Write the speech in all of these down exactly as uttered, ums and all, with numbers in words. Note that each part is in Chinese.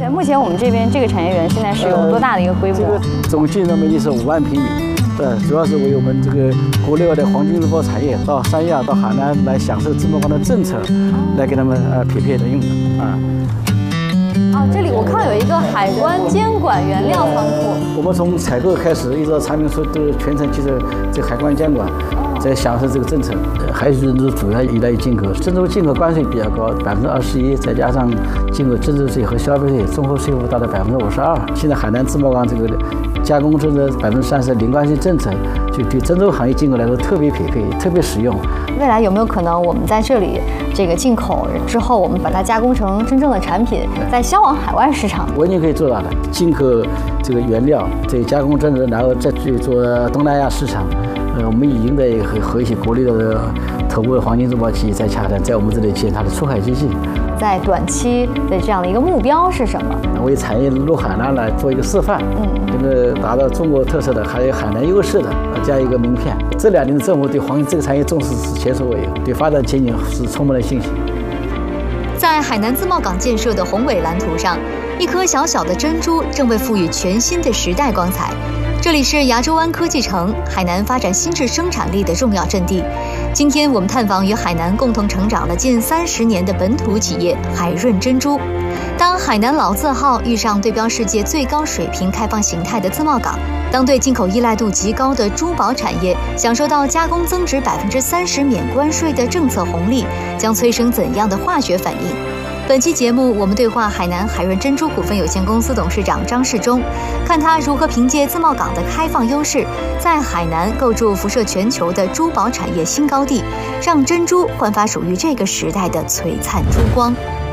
对，目前我们这边这个产业园现在是有多大的一个规模？ 呃、这个总建筑面积是五万平米。对，主要是为我们这个国内外的黄金珠宝产业到三亚、到海南来享受自贸港的政策，来给他们呃匹配的用的啊。 啊，这里我看有一个海关监管原料仓库。 我们从采购开始，一直到产品出都全程接受这个海关监管，在享受这个政策。海水珍珠主要依赖于进口，珍珠进口关税比较高，百分之二十一，再加上进口增值税和消费税，综合税负达到百分之五十二。现在海南自贸港这个加工珍珠百分之三十零关税政策，就对珍珠行业进口来说特别匹配，特别实用。 未来有没有可能我们在这里这个进口之后，我们把它加工成真正的产品，再销往海外市场？ 完全可以做到的。进口这个原料，这个加工珍珠，然后再去做东南亚市场。呃，我们已经在和和一些国内的头部的黄金珠宝企业在洽谈，在我们这里建它的出海基地。 在短期的这样的一个目标是什么？ 为产业入海南来做一个示范，嗯，这个达到中国特色的，还有海南优势的这样一个名片。这两年的政府对黄金这个产业重视是前所未有，对发展前景是充满了信心。 在海南自贸港建设的宏伟蓝图上，一颗小小的珍珠正被赋予全新的时代光彩。这里是牙洲湾科技城，海南发展新质生产力的重要阵地。今天我们探访与海南共同成长了近三十年的本土企业海润珍珠。当海南老字号遇上对标世界最高水平开放形态的自贸港，当对进口依赖度极高的珠宝产业享受到加工增值百分之三十免关税的政策红利，将催生怎样的化学反应？本期节目，我们对话海南海润珍珠股份有限公司董事长张世忠，看他如何凭借自贸港的开放优势，在海南构筑辐射全球的珠宝产业新高地，让珍珠焕发属于这个时代的璀璨珠光。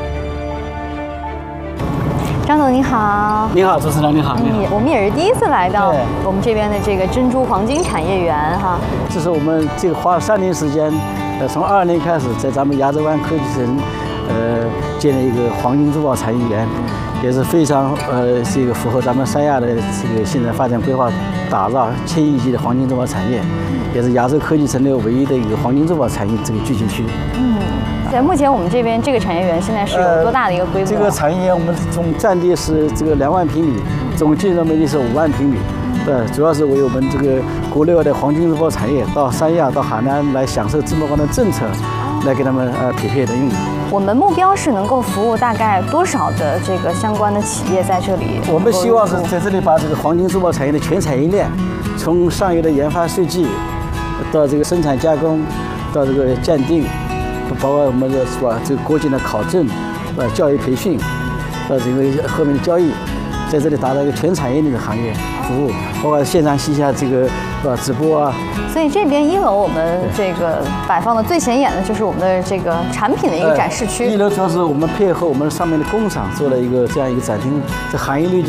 张总您好。 你好，主持人你好。 嗯，我们也是第一次来到我们这边的这个珍珠黄金产业园哈。 这是我们这个花了三年时间，呃，从二二年开始，在咱们牙洲湾科技城。呃，建立一个黄金珠宝产业园，也是非常呃，这个符合咱们三亚的这个现在发展规划，打造千亿级的黄金珠宝产业，也是亚洲科技城的唯一的一个黄金珠宝产业这个聚集区。 嗯，在目前我们这边这个产业园现在是有多大的一个规模？ 呃、这个产业园我们总占地是这个两万平米，总建筑面积是五万平米。对，主要是为我们这个国内外的黄金珠宝产业到三亚、到海南来享受自贸港的政策，来给他们呃匹配的用的。 我们目标是能够服务大概多少的这个相关的企业在这里？ 我们希望是在这里把这个黄金珠宝产业的全产业链，从上游的研发设计，到这个生产加工，到这个鉴定，包括我们的是吧这个国际的考证，呃教育培训，到这个后面的交易，在这里达到一个全产业链的行业服务，包括线上线下这个呃直播啊。 所以这边一楼我们这个摆放的最显眼的就是我们的这个产品的一个展示区。 一楼主要是我们配合我们上面的工厂做了一个这样一个展厅，这行业内